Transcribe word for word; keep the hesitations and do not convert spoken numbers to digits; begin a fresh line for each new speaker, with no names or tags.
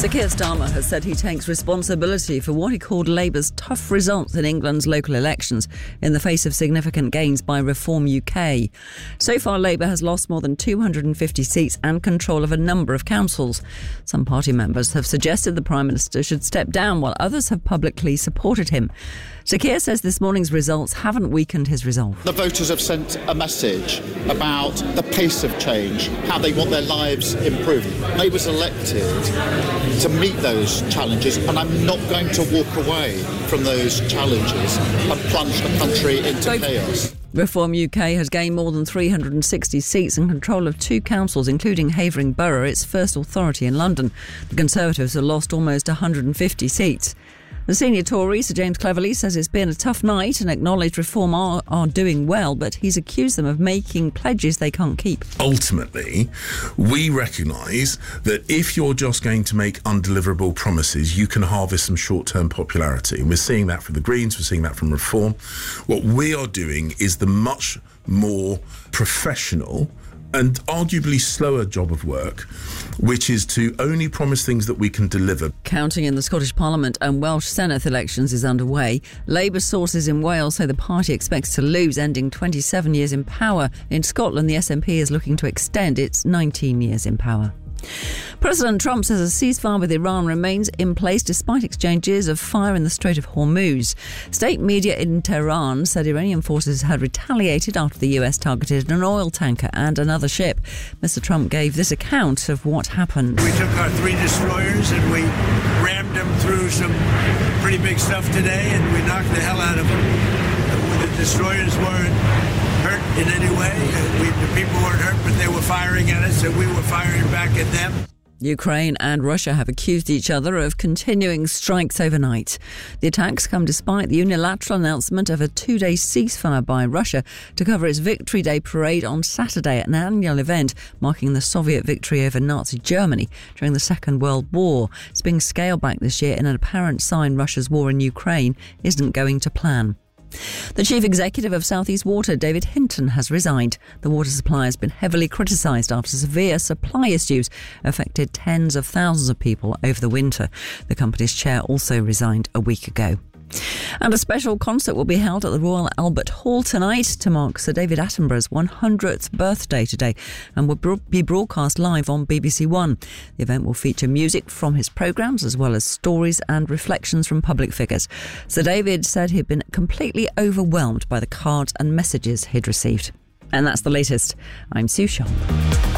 Sir Keir Starmer has said he takes responsibility for what he called Labour's tough results in England's local elections in the face of significant gains by Reform U K. So far, Labour has lost more than two hundred fifty seats and control of a number of councils. Some party members have suggested the Prime Minister should step down, while others have publicly supported him. Sir Keir says this morning's results haven't weakened his resolve.
The voters have sent a message about the pace of change, how they want their lives improved. Labour's elected to meet those challenges, and I'm not going to walk away from those challenges and plunge the country into so, chaos.
Reform U K has gained more than three hundred sixty seats and control of two councils, including Havering Borough, its first authority in London. The Conservatives have lost almost one hundred fifty seats. The senior Tory, Sir James Cleverly, says it's been a tough night and acknowledged Reform are, are doing well, but he's accused them of making pledges they can't keep.
Ultimately, we recognise that if you're just going to make undeliverable promises, you can harvest some short-term popularity. And we're seeing that from the Greens, we're seeing that from Reform. What we are doing is the much more professional and arguably slower job of work, which is to only promise things that we can deliver.
Counting in the Scottish Parliament and Welsh Senedd elections is underway. Labour sources in Wales say the party expects to lose, ending twenty-seven years in power. In Scotland, the S N P is looking to extend its nineteen years in power. President Trump says a ceasefire with Iran remains in place despite exchanges of fire in the Strait of Hormuz. State media in Tehran said Iranian forces had retaliated after the U S targeted an oil tanker and another ship. Mister Trump gave this account of what happened.
We took our three destroyers and we rammed them through some pretty big stuff today, and we knocked the hell out of them. The destroyers weren't hurt in any way. We, the people weren't hurt, but they were firing at us and we were firing back at them.
Ukraine and Russia have accused each other of continuing strikes overnight. The attacks come despite the unilateral announcement of a two-day ceasefire by Russia to cover its Victory Day parade on Saturday, an annual event marking the Soviet victory over Nazi Germany during the Second World War. It's being scaled back this year in an apparent sign Russia's war in Ukraine isn't going to plan. The chief executive of South East Water, David Hinton, has resigned. The water supply has been heavily criticised after severe supply issues affected tens of thousands of people over the winter. The company's chair also resigned a week ago. And a special concert will be held at the Royal Albert Hall tonight to mark Sir David Attenborough's one hundredth birthday today and will be broadcast live on B B C One. The event will feature music from his programmes as well as stories and reflections from public figures. Sir David said he'd been completely overwhelmed by the cards and messages he'd received. And that's the latest. I'm Sue Sharp.